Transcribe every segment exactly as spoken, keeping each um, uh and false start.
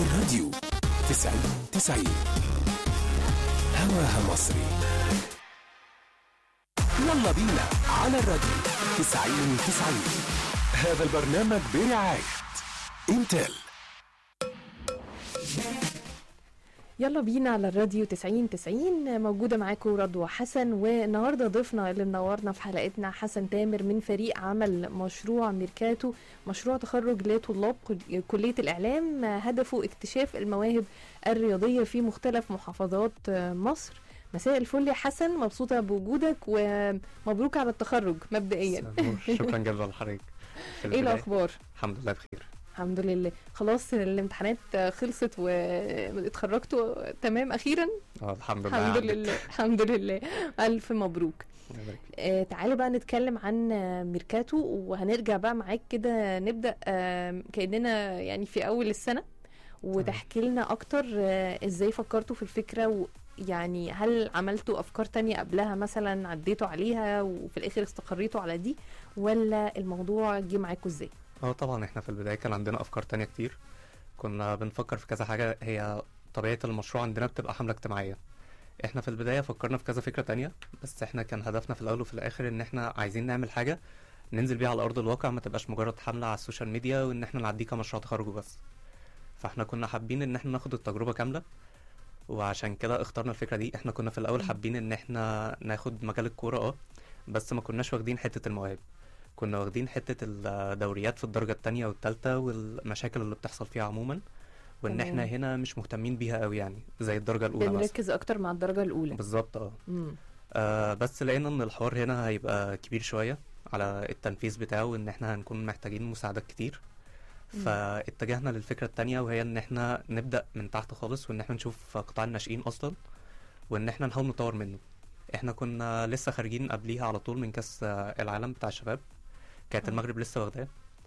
الراديو تسعين تسعين هواها مصري. يلا بينا على الراديو تسعين تسعين. هذا البرنامج برعاية انتل. يلا بينا على الراديو تسعين تسعين، موجودة معاكم رضوى حسن، والنهاردة ضيفنا اللي منورنا في حلقتنا حسن تامر من فريق عمل مشروع ميركاتو، مشروع تخرج لطلاب كلية الإعلام هدفه اكتشاف المواهب الرياضية في مختلف محافظات مصر. مساء الفل يا حسن، مبسوطة بوجودك ومبروك على التخرج مبدئيا. شكرا جدا لحضرتك. ايه الأخبار؟ الحمد لله بخير. الحمد لله. خلاص الامتحانات خلصت واتخرجتوا تمام اخيرا؟ اه الحمد لله. الحمد لله الحمد لله، الف مبروك. آه تعالوا بقى نتكلم عن ميركاتو، وهنرجع بقى معاك كده نبدا آه كاننا يعني في اول السنه، وتحكي لنا اكتر آه ازاي فكرتوا في الفكره، ويعني هل عملتوا افكار تانية قبلها مثلا عديتوا عليها وفي الاخر استقريتوا على دي، ولا الموضوع جه معاكم ازاي؟ اه طبعا احنا في البداية كان عندنا افكار تانية كتير، كنا بنفكر في كذا حاجة. هي طبيعة المشروع عندنا بتبقى حملة اجتماعية. احنا في البداية فكرنا في كذا فكرة تانية، بس احنا كان هدفنا في الاول وفي الاخر ان احنا عايزين نعمل حاجة ننزل بيها على ارض الواقع، ما تبقاش مجرد حملة على السوشيال ميديا وان احنا نعديه كمشروع تخرج بس. فاحنا كنا حابين ان احنا ناخد التجربة كاملة، وعشان كده اخترنا الفكرة دي. احنا كنا في الاول حابين ان احنا ناخد مجال الكورة اه بس ما كناش واخدين حتة المواهب، كنا واخدين حتة الدوريات في الدرجة التانية والتالتة والمشاكل اللي بتحصل فيها عموما، وان تمام. احنا هنا مش مهتمين بيها قوي يعني زي الدرجة الاولى مثلا. بنركز اكتر مع الدرجة الاولى بالظبط اه. مم. آه بس لقينا ان الحوار هنا هيبقى كبير شوية على التنفيذ بتاعه، وان احنا هنكون محتاجين مساعدات كتير. فاتجهنا للفكرة التانية، وهي ان احنا نبدأ من تحت خالص، وان احنا نشوف قطاع الناشئين اصلا، وان احنا نحاول نطور منه. احنا كنا لسه خارجين قبليها على طول من كاس العالم بتاع الشباب، كانت المغرب لسه واخداه،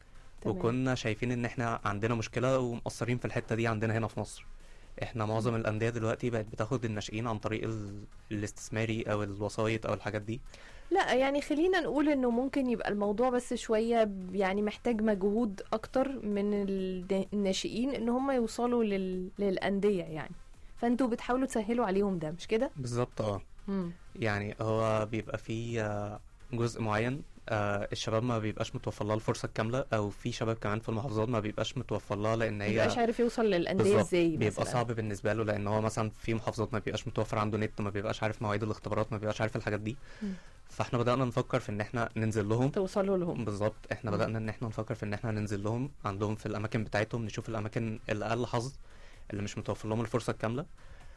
وكنا شايفين ان احنا عندنا مشكلة ومقصرين في الحتة دي عندنا هنا في مصر. احنا معظم الانديه دلوقتي بقت بتاخد الناشئين عن طريق ال... الاستثماري او الوسايط او الحاجات دي. لا يعني خلينا نقول انه ممكن يبقى الموضوع بس شوية يعني محتاج مجهود اكتر من الناشئين ان هم يوصلوا لل... للانديه يعني، فانتوا بتحاولوا تسهلوا عليهم ده مش كده؟ بالظبط اه. يعني هو بيبقى فيه جزء معين آه الشباب ما بيبقاش متوفر لها الفرصه الكامله، او في شباب كمان في المحافظات ما بيبقاش متوفر لها لان هي بيبقاش عارف يوصل للانديه ازاي، بيبقى صعب بالنسبه له، لان هو مثلا في محافظات ما بيبقاش متوفر عنده نت، ما بيبقاش عارف مواعيد الاختبارات، ما بيبقاش عارف الحاجات دي. م. فاحنا بدانا نفكر في ان احنا ننزل لهم، توصلوا لهم. بالظبط. احنا م. بدانا ان احنا نفكر في ان احنا ننزل لهم عندهم في الاماكن بتاعتهم، نشوف الاماكن الاقل حظ اللي مش متوفر لهم الفرصه الكامله،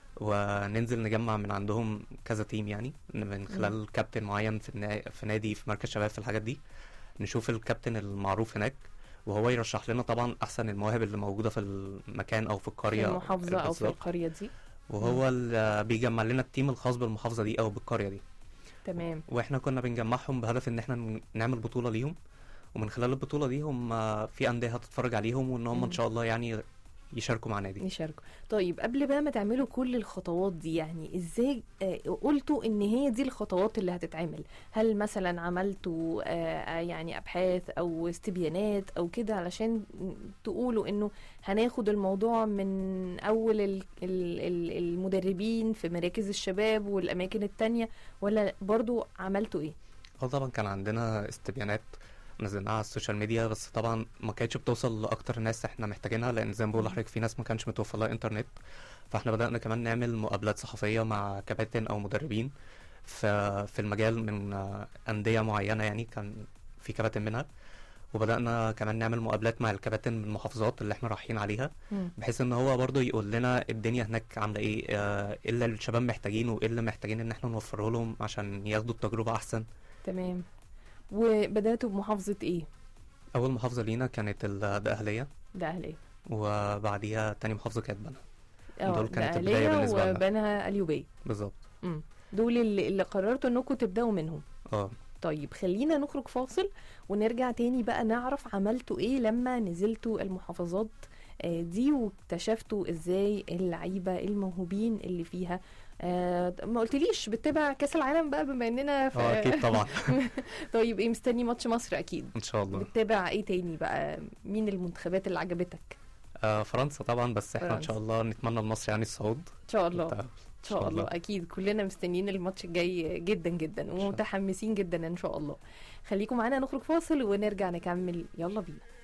وننزل نجمع من عندهم كذا تيم، يعني من خلال م. كابتن معين في النا... في نادي في مركز شباب في الحاجات دي، نشوف الكابتن المعروف هناك وهو يرشح لنا طبعا احسن المواهب اللي موجوده في المكان او في القريه، في المحافظه او في القريه دي، وهو اللي بيجمع لنا التيم الخاص بالمحافظه دي او بالقريه دي. تمام. واحنا كنا بنجمعهم بهدف ان احنا نعمل بطوله ليهم، ومن خلال البطوله دي هم في انديه هتتفرج عليهم، وان هم ان شاء الله يعني يشاركوا مع نادي. يشاركوا. طيب قبل بقى ما تعملوا كل الخطوات دي، يعني ازاي آه قلتوا ان هي دي الخطوات اللي هتتعمل؟ هل مثلا عملتوا آه يعني ابحاث او استبيانات او كده علشان تقولوا انه هناخد الموضوع من اول ال ال ال المدربين في مراكز الشباب والاماكن التانية، ولا برضو عملتوا ايه؟ اه طبعا كان عندنا استبيانات نزلناها على السوشيال ميديا، بس طبعا ما كانتش بتوصل لاكتر ناس احنا محتاجينها، لان زي ما بقول لحضرتك في ناس ما كانش متوفر لها انترنت. فاحنا بدانا كمان نعمل مقابلات صحفيه مع كباتن او مدربين في في المجال من انديه معينه، يعني كان في كباتن منها، وبدانا كمان نعمل مقابلات مع الكباتن من المحافظات اللي احنا رايحين عليها، بحيث ان هو برضو يقول لنا الدنيا هناك عامله ايه، اه ايه اللي الشباب محتاجينه وايه اللي محتاجين ان احنا نوفره لهم عشان ياخدوا التجربه احسن. تمام. وبدأتوا بمحافظة ايه؟ اول محافظة لينا كانت الدقهلية. دقهلية. وبعديها تاني محافظة كانت بنها. دول كانت البداية بالنسبة لنا. وبنها اليوبية. بالظبط. دول اللي, اللي قررتوا انكم تبدأوا منهم. اه. طيب خلينا نخرج فاصل ونرجع تاني بقى نعرف عملتوا ايه لما نزلتوا المحافظات دي واكتشفتوا ازاي اللعيبة الموهوبين اللي فيها. آه ما قلتليش بتتابع كاس العالم بقى بما اننا في اه اكيد طبعا. طيب ايه مستني ماتش مصر اكيد ان شاء الله. بتتابع ايه تاني بقى؟ مين المنتخبات اللي عجبتك؟ آه فرنسا طبعا، بس احنا ان فرنسا. شاء الله نتمنى لمصر يعني الصعود. ان شاء الله والتأهل. ان شاء الله. اكيد كلنا مستنيين الماتش الجاي جدا جدا ومتحمسين جدا ان شاء الله. خليكم معانا نخرج فاصل ونرجع نكمل، يلا بينا.